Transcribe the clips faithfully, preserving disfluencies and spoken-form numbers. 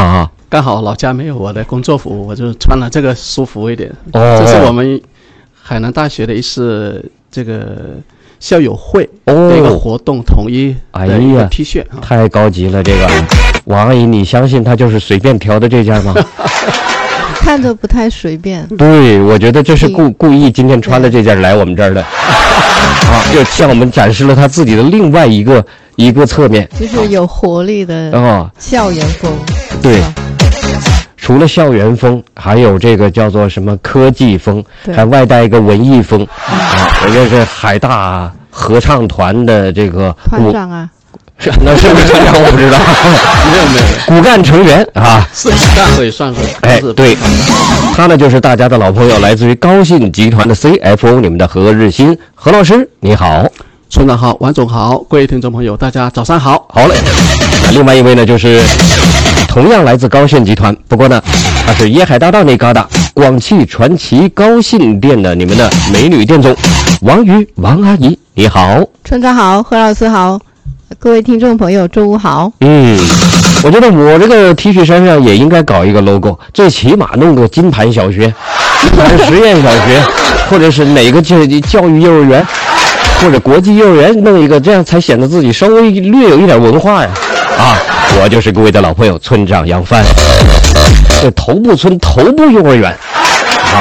啊， 刚好老家没有我的工作服，我就穿了这个舒服一点。 哦， 这是我们海南大学的一次这个校友会的一个活动统一的一个 T 恤、 哎、太高级了。这个王阿姨，你相信她就是随便挑的这件吗？ 看着不太随便。 对，我觉得这是故故意今天穿的这件来我们这儿的啊，就向我们展示了她自己的另外一个一个侧面， 就是有活力的啊校园风。 对。除了校园风，还有这个叫做什么科技风，还外带一个文艺风、嗯、啊！人家是海大合唱团的这个团长啊， 是那是不是团长我不知道， 没有没有骨干成员啊， 是骨干可以算是。 哎，对，他呢就是大家的老朋友，来自于高信集团的 C F O， 你们的何日新何老师，你好。 村长好，王总好，各位听众朋友，大家早上好。 好嘞，那另外一位呢，就是同样来自高信集团，不过呢，他是椰海大道那旮瘩广汽传祺高信店的你们的美女店总王瑜王阿姨，你好。 村长好，何老师好，各位听众朋友，中午好。 嗯，我觉得我这个 T 恤衫上也应该搞一个 logo， 最起码弄个金盘小学、金盘实验小学，或者是哪个教教育幼儿园。或者国际幼儿园弄一个，这样才显得自己稍微略有一点文化呀！啊，我就是各位的老朋友村长杨帆，这头部村头部幼儿园啊。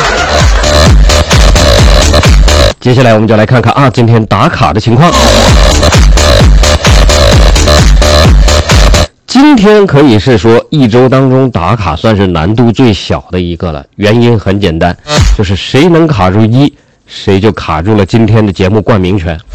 接下来我们就来看看啊，今天打卡的情况。今天可以是说一周当中打卡算是难度最小的一个了，原因很简单，就是谁能卡住一。谁就卡住了今天的节目冠名权。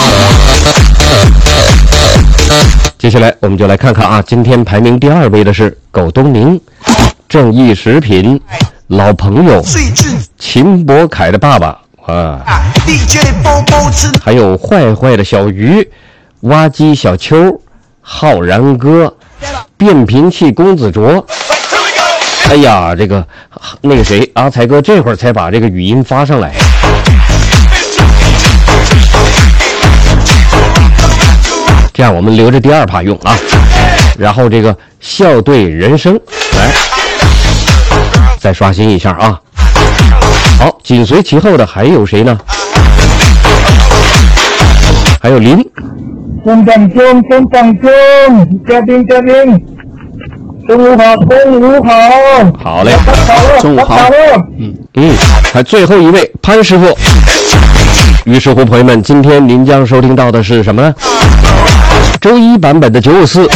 接下来我们就来看看啊，今天排名第二位的是狗东宁、正义食品、老朋友、秦博凯的爸爸啊，还有坏坏的小鱼、挖机小秋、浩然哥、变频器公子卓。哎呀，这个那个谁阿才哥这会儿才把这个语音发上来。这样我们留着第二趴用啊，然后这个校队人生来再刷新一下啊。好，紧随其后的还有谁呢？还有林。 村长兄，村长兄，嘉宾嘉宾，中午好，中午好。 好嘞， 中午好。 嗯嗯，还最后一位潘师傅。于是乎，朋友们，今天您将收听到的是什么呢？周一版本的九五四，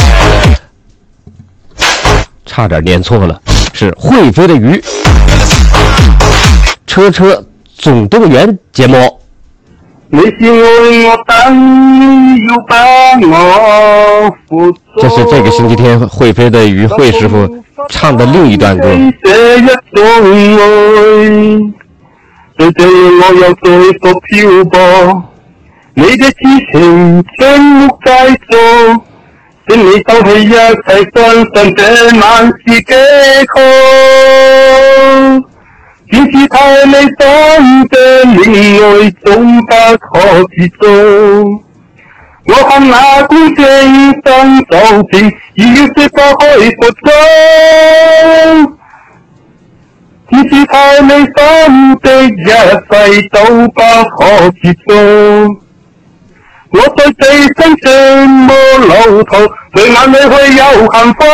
差点念错了，是会飞的鱼车车总动员节目。 你是爱我，但要把我扶住。 这是这个星期天会飞的鱼会师傅唱的另一段歌。 這一種愛，就這樣我又再度漂泊。你的痴情將屋街座，請你收起一切，相信這晚是幾好。只是太理想的戀愛總不可持續。我看那觀星生走前，已要釋放開復中。只是太理想的一切都不可持續。我對地心這麼老土，對眼裏去有幸福，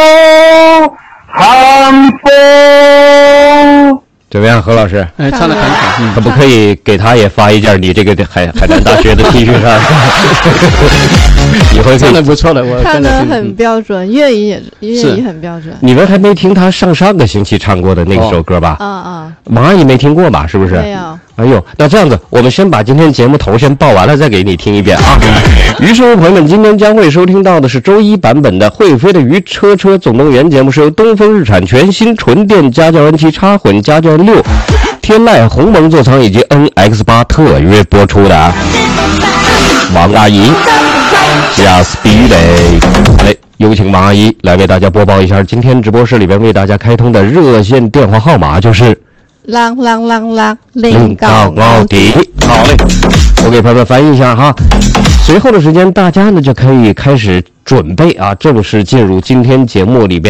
幸福。 怎么样，何老师？ 哎，唱得很好。 嗯，可不可以给他也发一件你这个海海南大学的 T 恤衫？以后唱得不错的，我唱得很标准，粤语也粤语很标准。 你们还没听他上上个星期唱过的那首歌吧？ 啊啊， 马阿姨没听过吧？是不是？ 没有。 哎呦，那这样子，我们先把今天节目头先报完了，再给你听一遍啊。于是乎，朋友们，今天将会收听到的是周一版本的《会飞的鱼车车总动员》节目，是由东风日产全新纯电家教 N 七插混家教 N 六、天籁鸿蒙座舱以及 N X 八 特约播出的啊。王阿姨 ，Just Be Day， 好嘞，有请王阿姨来为大家播报一下今天直播室里边为大家开通的热线电话号码，就是。 啷啷啷啷，零高奥迪。 好嘞，我给朋友们翻译一下哈。随后的时间，大家呢就可以开始准备啊，正式进入今天节目里边。